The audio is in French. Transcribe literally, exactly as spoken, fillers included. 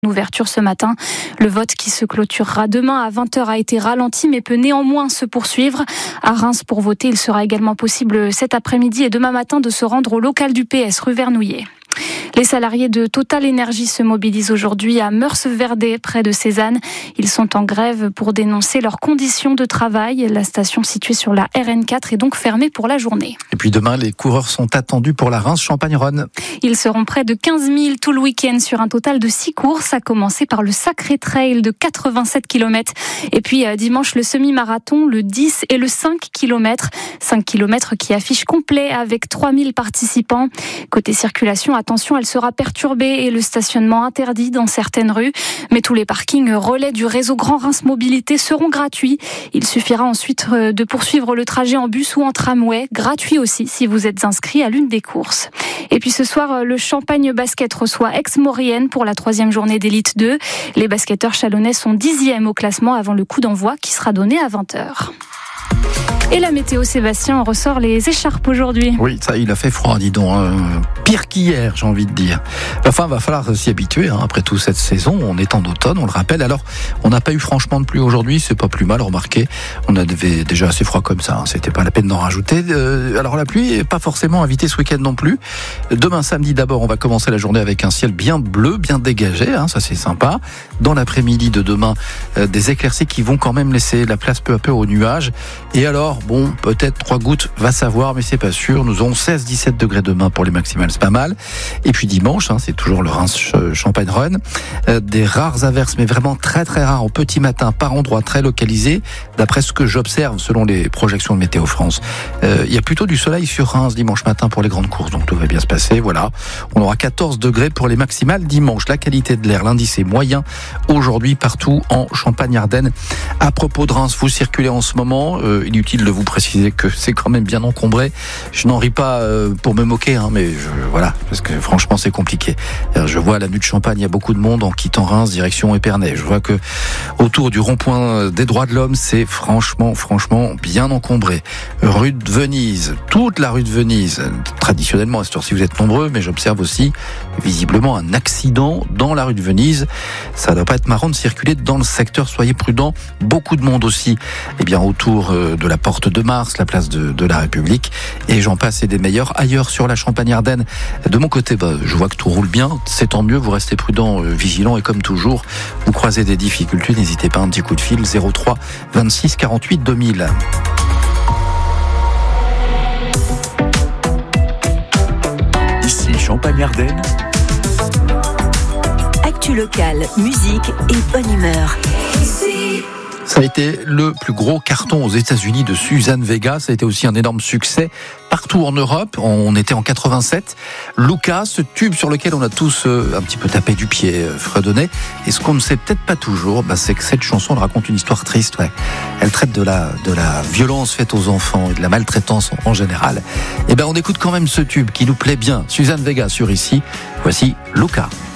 Ouverture ce matin. Le vote qui se clôturera demain à vingt heures a été ralenti mais peut néanmoins se poursuivre. À Reims, pour voter, il sera également possible cet après-midi et demain matin de se rendre au local du P S rue Vernouillet. Les salariés de Total Energy se mobilisent aujourd'hui à Meurs-Verdey, près de Cézanne. Ils sont en grève pour dénoncer leurs conditions de travail. La station située sur la R N quatre est donc fermée pour la journée. Et puis demain, les coureurs sont attendus pour la Reims-Champagne-Rhône. Ils seront près de quinze mille tout le week-end sur un total de six courses, à commencer par le Sacré Trail de quatre-vingt-sept kilomètres. Et puis dimanche, le semi-marathon, le dix et le cinq kilomètres. cinq kilomètres qui affiche complet avec trois mille participants. Côté circulation, attention, elle sera perturbée et le stationnement interdit dans certaines rues. Mais tous les parkings relais du réseau Grand Reims Mobilité seront gratuits. Il suffira ensuite de poursuivre le trajet en bus ou en tramway, gratuit aussi si vous êtes inscrit à l'une des courses. Et puis ce soir, le Champagne Basket reçoit Aix-Maurienne pour la troisième journée d'élite deux. Les basketteurs chalonnais sont dixièmes au classement avant le coup d'envoi qui sera donné à vingt heures. Et la météo, Sébastien, on ressort les écharpes aujourd'hui. Oui, ça, il a fait froid, dis donc. Hein. Pire qu'hier, j'ai envie de dire. Enfin, va falloir s'y habituer. Hein. Après tout, cette saison, on est en automne, on le rappelle. Alors, on n'a pas eu franchement de pluie aujourd'hui, c'est pas plus mal, remarquez. On avait déjà assez froid comme ça, hein. C'était pas la peine d'en rajouter. Euh, alors, la pluie n'est pas forcément invitée ce week-end non plus. Demain, samedi, d'abord, on va commencer la journée avec un ciel bien bleu, bien dégagé. Hein. Ça, c'est sympa. Dans l'après-midi de demain, euh, des éclaircies qui vont quand même laisser la place peu à peu aux nuages. Et alors, bon, peut-être trois gouttes, va savoir, mais c'est pas sûr. Nous aurons seize à dix-sept degrés demain pour les maximales, c'est pas mal. Et puis dimanche, hein, c'est toujours le Reims-Champagne-Rhône. Euh, des rares averses, mais vraiment très très rares, au petit matin, par endroits très localisés. D'après ce que j'observe, selon les projections de Météo France, euh, il y a plutôt du soleil sur Reims dimanche matin pour les grandes courses, donc tout va bien se passer. Voilà, on aura quatorze degrés pour les maximales dimanche. La qualité de l'air, l'indice est moyen aujourd'hui partout en Champagne-Ardenne. À propos de Reims, vous circulez en ce moment, euh, inutile de vous préciser que c'est quand même bien encombré. Je n'en ris pas euh, pour me moquer, hein, mais je, voilà, parce que franchement c'est compliqué. Alors, je vois à l'avenue de Champagne, il y a beaucoup de monde en quittant Reims, direction Épernay. Je vois que autour du rond-point des droits de l'homme, c'est franchement, franchement bien encombré. Rue de Venise, toute la rue de Venise, traditionnellement, à cette heure-ci vous êtes nombreux, mais j'observe aussi visiblement un accident dans la rue de Venise. Ça ne doit pas être marrant de circuler dans le secteur, soyez prudents. Beaucoup de monde aussi, eh bien autour de la porte de Mars, la place de, de la République, et j'en passe et des meilleurs. Ailleurs sur la Champagne-Ardenne, de mon côté, bah, je vois que tout roule bien, c'est tant mieux, vous restez prudents, euh, vigilants, et comme toujours, vous croisez des difficultés, n'hésitez pas, un petit coup de fil, zéro trois vingt-six quarante-huit deux mille. Ici Champagne-Ardenne. Actu locale, musique et bonne humeur. Ça a été le plus gros carton aux États-Unis de Suzanne Vega. Ça a été aussi un énorme succès partout en Europe. On était en quatre-vingt-sept. Luca, ce tube sur lequel on a tous euh, un petit peu tapé du pied, euh, fredonné. Et ce qu'on ne sait peut-être pas toujours, bah, c'est que cette chanson elle raconte une histoire triste. Ouais. Elle traite de la, de la violence faite aux enfants et de la maltraitance en, en général. Et ben, on écoute quand même ce tube qui nous plaît bien. Suzanne Vega sur Ici. Voici Luca.